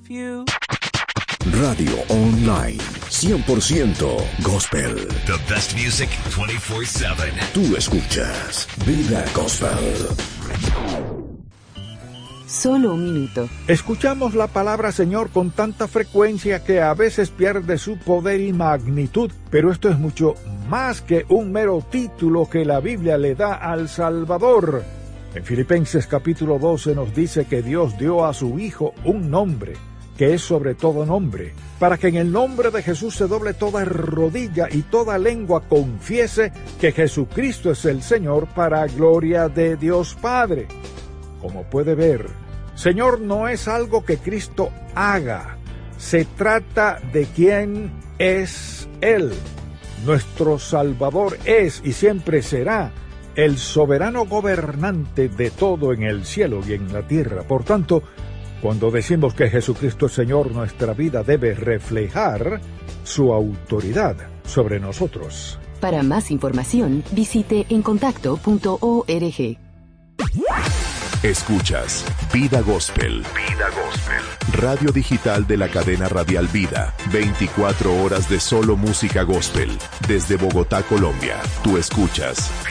you. Radio Online, 100% Gospel. The best music 24/7. Tú escuchas Vida Gospel. Solo un minuto. Escuchamos la palabra Señor con tanta frecuencia que a veces pierde su poder y magnitud, pero esto es mucho más que un mero título que la Biblia le da al Salvador. En Filipenses capítulo 12 nos dice que Dios dio a su Hijo un nombre, que es sobre todo nombre, para que en el nombre de Jesús se doble toda rodilla y toda lengua confiese que Jesucristo es el Señor, para gloria de Dios Padre. Como puede ver, Señor no es algo que Cristo haga, se trata de quién es Él. Nuestro Salvador es y siempre será el soberano gobernante de todo en el cielo y en la tierra. Por tanto, cuando decimos que Jesucristo es Señor, nuestra vida debe reflejar su autoridad sobre nosotros. Para más información, visite encontacto.org. Escuchas Vida Gospel. Vida Gospel. Radio digital de la cadena radial Vida. 24 horas de solo música gospel. Desde Bogotá, Colombia. Tú escuchas